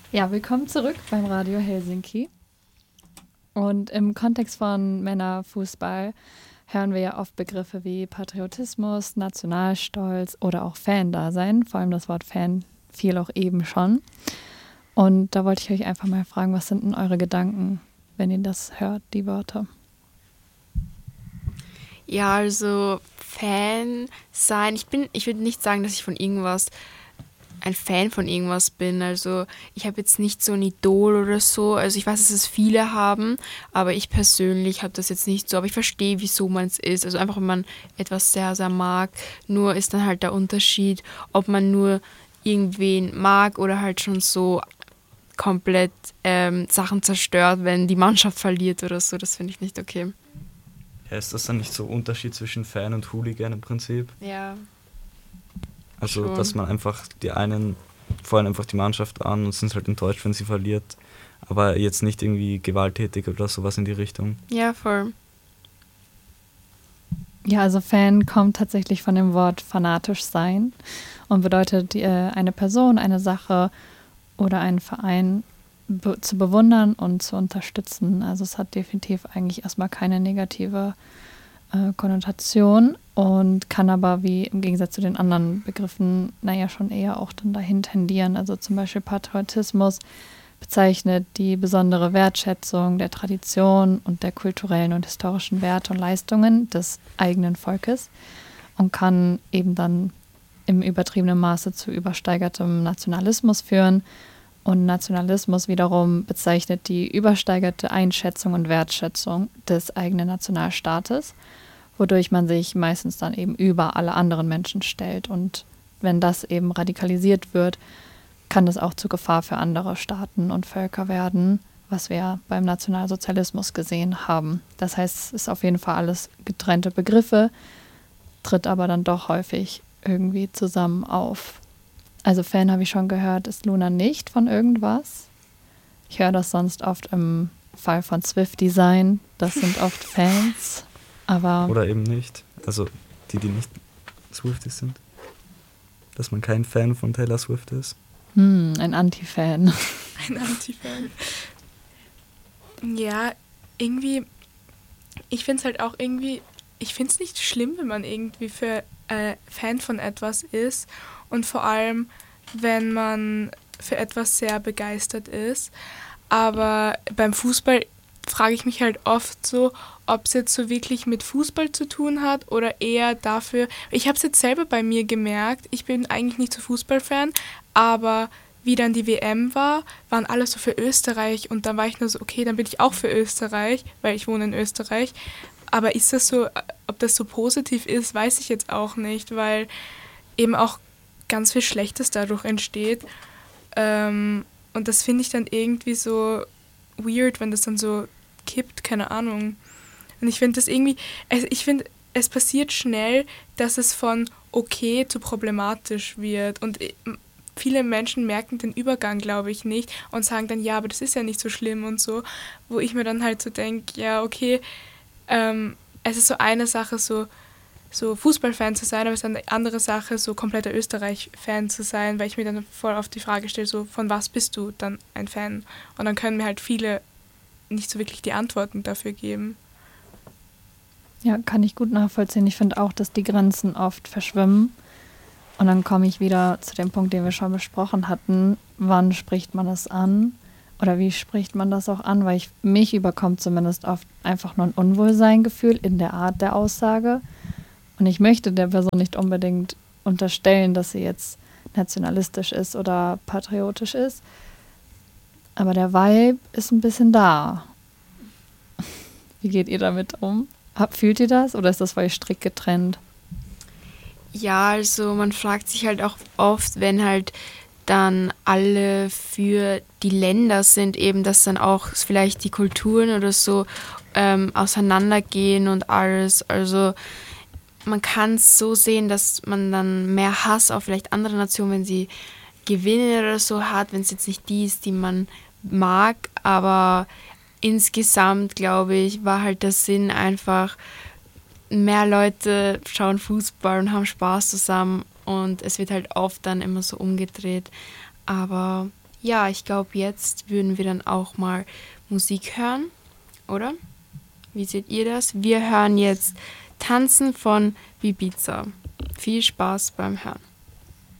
Ja, willkommen zurück beim Radio Helsinki. Und im Kontext von Männerfußball hören wir ja oft Begriffe wie Patriotismus, Nationalstolz oder auch Fan-Dasein. Vor allem das Wort Fan fiel auch eben schon. Und da wollte ich euch einfach mal fragen, was sind denn eure Gedanken, wenn ihr das hört, die Wörter? Ja, also Fan sein. Ich würde nicht sagen, dass ich von irgendwas ein Fan von irgendwas bin. Also ich habe jetzt nicht so ein Idol oder so. Also ich weiß, dass es viele haben, aber ich persönlich habe das jetzt nicht so. Aber ich verstehe, wieso man es ist. Also einfach, wenn man etwas sehr, sehr mag. Nur ist dann halt der Unterschied, ob man nur irgendwen mag oder halt schon so komplett Sachen zerstört, wenn die Mannschaft verliert oder so. Das finde ich nicht okay. Ja, ist das dann nicht so ein Unterschied zwischen Fan und Hooligan im Prinzip? Ja, Also, dass schon. man einfach, die einen feuern einfach die Mannschaft an und sind halt enttäuscht, wenn sie verliert, aber jetzt nicht irgendwie gewalttätig oder sowas in die Richtung. Ja, voll. Ja, also Fan kommt tatsächlich von dem Wort fanatisch sein und bedeutet eine Person, eine Sache oder einen Verein zu bewundern und zu unterstützen. Also es hat definitiv eigentlich erstmal keine negative Konnotation und kann aber wie im Gegensatz zu den anderen Begriffen, naja, schon eher auch dann dahin tendieren. Also zum Beispiel Patriotismus bezeichnet die besondere Wertschätzung der Tradition und der kulturellen und historischen Werte und Leistungen des eigenen Volkes und kann eben dann im übertriebenen Maße zu übersteigertem Nationalismus führen. Und Nationalismus wiederum bezeichnet die übersteigerte Einschätzung und Wertschätzung des eigenen Nationalstaates, wodurch man sich meistens dann eben über alle anderen Menschen stellt. Und wenn das eben radikalisiert wird, kann das auch zur Gefahr für andere Staaten und Völker werden, was wir beim Nationalsozialismus gesehen haben. Das heißt, es ist auf jeden Fall alles getrennte Begriffe, tritt aber dann doch häufig irgendwie zusammen auf. Also Fan habe ich schon gehört, ist Luna nicht von irgendwas. Ich höre das sonst oft im Fall von Swift Design. Das sind oft Fans, aber Oder eben nicht. Also, die nicht Swifties sind. Dass man kein Fan von Taylor Swift ist. ein Anti-Fan. Ein Anti-Fan. Ja, irgendwie, ich finde es halt auch irgendwie, ich finde es nicht schlimm, wenn man irgendwie für Fan von etwas ist und vor allem, wenn man für etwas sehr begeistert ist. Aber beim Fußball frage ich mich halt oft so, ob es jetzt so wirklich mit Fußball zu tun hat oder eher dafür. Ich habe es jetzt selber bei mir gemerkt, ich bin eigentlich nicht so Fußballfan, aber wie dann die WM war, waren alle so für Österreich und dann war ich nur so, okay, dann bin ich auch für Österreich, weil ich wohne in Österreich. Aber ist das so, ob das so positiv ist, weiß ich jetzt auch nicht, weil eben auch ganz viel Schlechtes dadurch entsteht. Und das finde ich dann irgendwie so weird, wenn das dann so kippt, keine Ahnung. Und ich finde das irgendwie, also ich finde, es passiert schnell, dass es von okay zu problematisch wird. Und viele Menschen merken den Übergang, glaube ich, nicht und sagen dann, ja, aber das ist ja nicht so schlimm und so. Wo ich mir dann halt so denke, ja, okay, es ist so eine Sache, so Fußballfan zu sein, aber es ist eine andere Sache, so kompletter Österreich-Fan zu sein, weil ich mir dann voll auf die Frage stelle, so von was bist du dann ein Fan? Und dann können mir halt viele nicht so wirklich die Antworten dafür geben. Ja, kann ich gut nachvollziehen. Ich finde auch, dass die Grenzen oft verschwimmen. Und dann komme ich wieder zu dem Punkt, den wir schon besprochen hatten. Wann spricht man es an? Oder wie spricht man das auch an? Weil mich überkommt zumindest oft einfach nur ein Unwohlseingefühl in der Art der Aussage. Und ich möchte der Person nicht unbedingt unterstellen, dass sie jetzt nationalistisch ist oder patriotisch ist. Aber der Vibe ist ein bisschen da. Wie geht ihr damit um? Fühlt ihr das oder ist das für euch strikt getrennt? Ja, also man fragt sich halt auch oft, wenn halt dann alle für die Länder sind, eben, dass dann auch vielleicht die Kulturen oder so auseinandergehen und alles. Also man kann es so sehen, dass man dann mehr Hass auf vielleicht andere Nationen, wenn sie gewinnen oder so hat, wenn es jetzt nicht die ist, die man mag, aber insgesamt, glaube ich, war halt der Sinn einfach, mehr Leute schauen Fußball und haben Spaß zusammen und es wird halt oft dann immer so umgedreht. Aber Ja, ich glaube, jetzt würden wir dann auch mal Musik hören, oder? Wie seht ihr das? Wir hören jetzt Tanzen von Ibiza. Viel Spaß beim Hören.